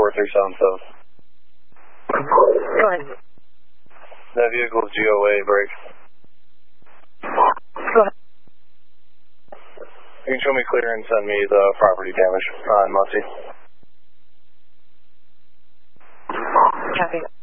4377. Go ahead. That vehicle's GOA brake. Go ahead. You can show me clear and send me the property damage on Muncie. Copy.